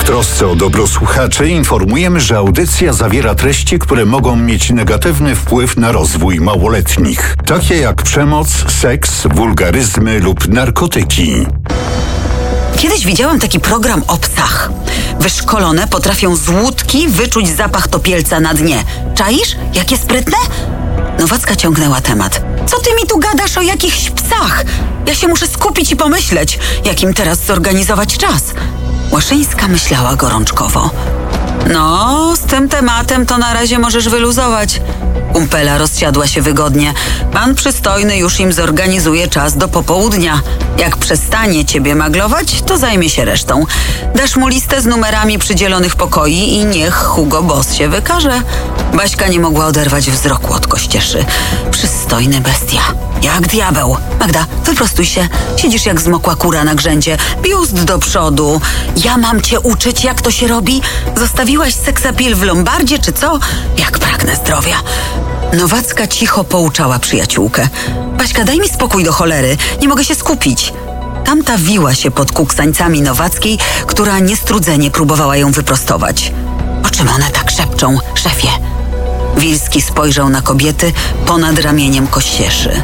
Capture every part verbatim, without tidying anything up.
trosce o dobro słuchaczy informujemy, że audycja zawiera treści, które mogą mieć negatywny wpływ na rozwój małoletnich, takie jak przemoc, seks, wulgaryzmy lub narkotyki. Kiedyś widziałam taki program o psach. Wyszkolone potrafią z łódki wyczuć zapach topielca na dnie. Czaisz? Jakie sprytne? Nowacka ciągnęła temat. Co ty mi tu gadasz o jakichś psach? Ja się muszę skupić i pomyśleć, jak im teraz zorganizować czas. Łaszyńska myślała gorączkowo. No, z tym tematem to na razie możesz wyluzować. Kumpela rozsiadła się wygodnie. Pan przystojny już im zorganizuje czas do popołudnia. Jak przestanie ciebie maglować, to zajmie się resztą. Dasz mu listę z numerami przydzielonych pokoi i niech Hugo Boss się wykaże. Baśka nie mogła oderwać wzroku od Kościeszy. Przystojny bestia. Jak diabeł. Magda, wyprostuj się. Siedzisz jak zmokła kura na grzędzie. Biust do przodu. Ja mam cię uczyć, jak to się robi? Zostawiłaś seksapil w lombardzie, czy co? Jak pragnę zdrowia. Nowacka cicho pouczała przyjaciółkę. Baśka, daj mi spokój do cholery. Nie mogę się skupić. Tamta wiła się pod kuksańcami Nowackiej, która niestrudzenie próbowała ją wyprostować. O czym one tak szepczą, szefie? Wilski spojrzał na kobiety ponad ramieniem Kościeszy.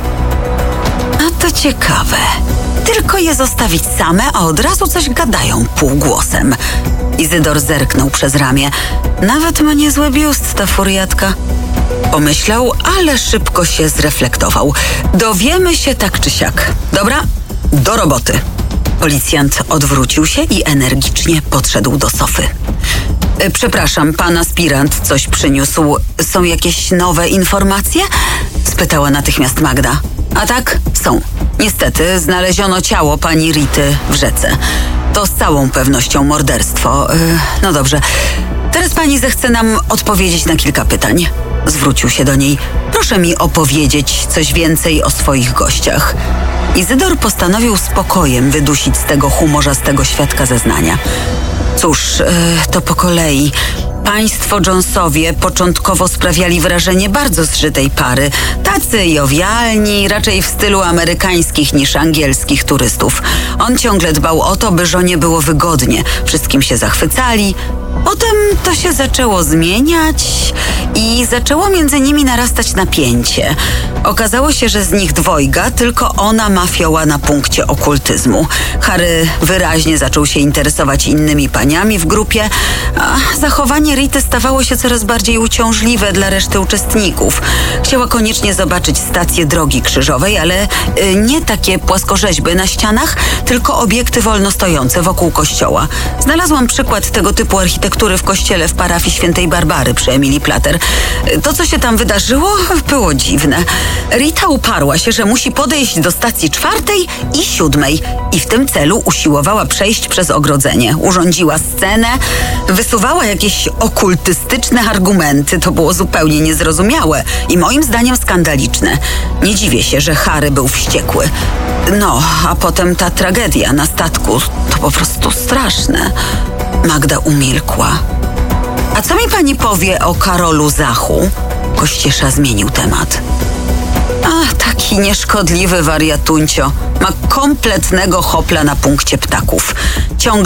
A to ciekawe. Tylko je zostawić same, a od razu coś gadają półgłosem. Izydor zerknął przez ramię. Nawet ma niezły biust ta furiatka. Pomyślał, ale szybko się zreflektował. Dowiemy się tak czy siak. Dobra, do roboty. Policjant odwrócił się i energicznie podszedł do sofy. Przepraszam, pan aspirant coś przyniósł. Są jakieś nowe informacje? Spytała natychmiast Magda. A tak? Są. Niestety znaleziono ciało pani Rity w rzece. To z całą pewnością morderstwo. Yy, no dobrze. Teraz pani zechce nam odpowiedzieć na kilka pytań. Zwrócił się do niej. Proszę mi opowiedzieć coś więcej o swoich gościach. Izydor postanowił spokojem wydusić z tego humorzastego świadka zeznania. Cóż, yy, to po kolei. Państwo Jonesowie początkowo sprawiali wrażenie bardzo zżytej pary. Tacy jowialni, raczej w stylu amerykańskich niż angielskich turystów. On ciągle dbał o to, by żonie było wygodnie. Wszystkim się zachwycali. Potem to się zaczęło zmieniać i zaczęło między nimi narastać napięcie. Okazało się, że z nich dwojga tylko ona ma fioła na punkcie okultyzmu. Harry wyraźnie zaczął się interesować innymi paniami w grupie, a zachowanie Rity stawało się coraz bardziej uciążliwe dla reszty uczestników. Chciała koniecznie zobaczyć stację drogi krzyżowej, ale y, nie takie płaskorzeźby na ścianach, tylko obiekty wolno stojące wokół kościoła. Znalazłam przykład tego typu architektury w kościele w parafii świętej Barbary przy Emilii Plater. To, co się tam wydarzyło, było dziwne. Rita uparła się, że musi podejść do stacji czwartej i siódmej i w tym celu usiłowała przejść przez ogrodzenie. Urządziła scenę, wysuwała jakieś okultystyczne argumenty. To było zupełnie niezrozumiałe i moim zdaniem skandaliczne. Nie dziwię się, że Harry był wściekły. No, a potem ta tragedia na statku, to po prostu straszne. Magda umilkła. A co mi pani powie o Karolu Zachu? Kościesza zmienił temat. Ach, taki nieszkodliwy wariatuncio. Ma kompletnego hopla na punkcie ptaków. Ciągle